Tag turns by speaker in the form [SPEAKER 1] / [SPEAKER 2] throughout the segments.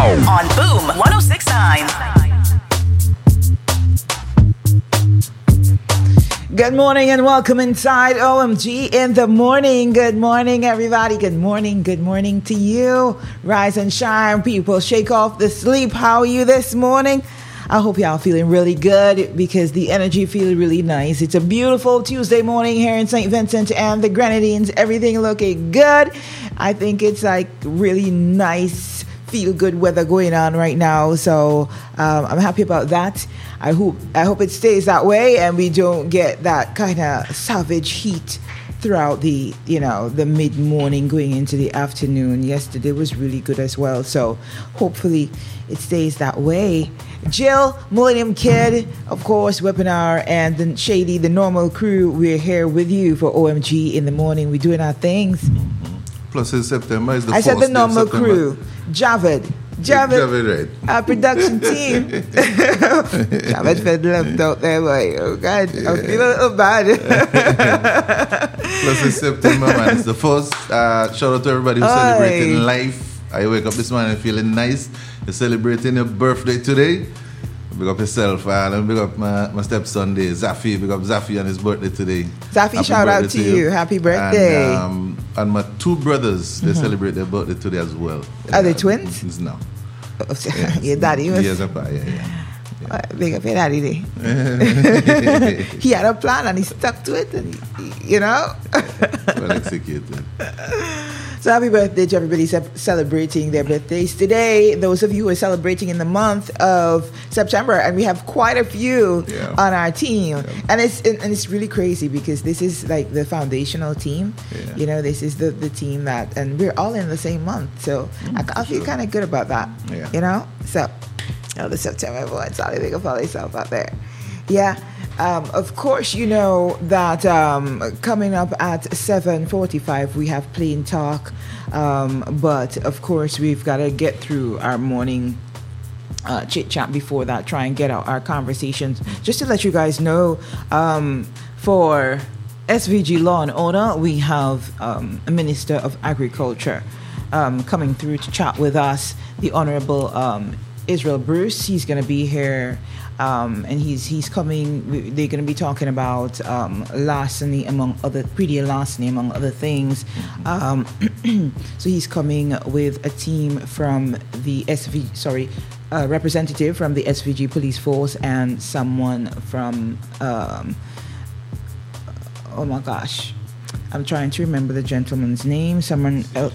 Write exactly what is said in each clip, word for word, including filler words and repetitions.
[SPEAKER 1] on Boom one oh six point nine.
[SPEAKER 2] Good morning and welcome inside O M G in the morning. Good morning, everybody. Good morning. Good morning to you. Rise and shine, people. Shake off the sleep. How are you this morning? I hope y'all feeling really good because the energy feels really nice. It's a beautiful Tuesday morning here in Saint Vincent and the Grenadines. Everything looking good. I think it's like really nice, feel good weather going on right now. So um, I'm happy about that. I hope I hope it stays that way and we don't get that kind of savage heat throughout the, you know, the mid-morning going into the afternoon. Yesterday was really good as well. So hopefully it stays that way. Jill, Millennium Kid, of course, Webinar, and the Shady, the normal crew, we're here with you for O M G in the morning. We're doing our things.
[SPEAKER 3] Mm-hmm. Plus in September is the
[SPEAKER 2] I said the normal
[SPEAKER 3] September.
[SPEAKER 2] crew. Javed. Javed,
[SPEAKER 3] Javed, right.
[SPEAKER 2] Our production team. Javed felt left out there, boy. Oh, God. I feel a little bad.
[SPEAKER 3] Plus in September, man. It's the first. Uh, shout out to everybody who's
[SPEAKER 2] Aye.
[SPEAKER 3] celebrating life. I wake up this morning feeling nice. You're celebrating your birthday today. Big up yourself. Uh, let me big up my, my stepson there, Zafi. Big up Zafi on his birthday today.
[SPEAKER 2] Zafi,
[SPEAKER 3] Happy
[SPEAKER 2] shout out to
[SPEAKER 3] birthday
[SPEAKER 2] you. Happy birthday.
[SPEAKER 3] And, um, and my two brothers, they mm-hmm. celebrate their birthday today as well.
[SPEAKER 2] Are they twins?
[SPEAKER 3] It's now.
[SPEAKER 2] Yes. Your daddy was.
[SPEAKER 3] Yes, yeah, yeah.
[SPEAKER 2] Uh, big up your daddy there. He had a plan and he stuck to it, and he, you know.
[SPEAKER 3] Well executed.
[SPEAKER 2] So happy birthday to everybody ce- celebrating their birthdays today. Those of you who are celebrating in the month of September, and we have quite a few
[SPEAKER 3] yeah.
[SPEAKER 2] on our team,
[SPEAKER 3] yeah.
[SPEAKER 2] and it's and it's really crazy because this is like the foundational team.
[SPEAKER 3] Yeah.
[SPEAKER 2] You know, this is the, the team that, and we're all in the same month, so
[SPEAKER 3] mm,
[SPEAKER 2] I, I feel
[SPEAKER 3] sure.
[SPEAKER 2] kind of good about that.
[SPEAKER 3] Yeah.
[SPEAKER 2] You know, so oh, the September boys, sorry, they can follow themselves out there. Yeah. Um, of course, you know that um, coming up at seven forty-five, we have Plain Talk. Um, but, of course, we've got to get through our morning uh, chit-chat before that, try and get out our conversations. Just to let you guys know, um, for S V G Law and Order, we have um, a Minister of Agriculture um, coming through to chat with us, the Honorable um, Israel Bruce. He's going to be here. Um, and he's he's coming. They're going to be talking about um, larceny, among other pretty larceny, among other things. Um, so he's coming with a team from the S V. Sorry, a representative from the S V G Police Force and someone from. Um, oh my gosh, I'm trying to remember the gentleman's name. Someone. else.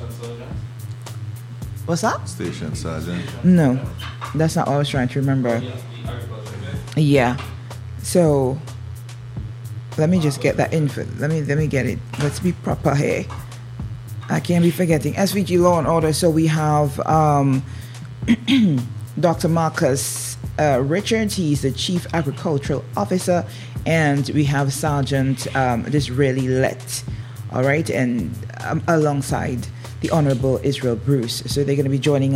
[SPEAKER 2] What's that?
[SPEAKER 3] Station Sergeant.
[SPEAKER 2] No, that's not what I was trying to remember. Yeah, so let me just get that info. Let me let me get it. Let's be proper here. I can't be forgetting S V G Law and Order. So we have um, Doctor Marcus uh, Richards. He's the Chief Agricultural Officer, and we have Sergeant um, Disraeli Lett. All right, and um, alongside the Honorable Israel Bruce. So they're going to be joining us.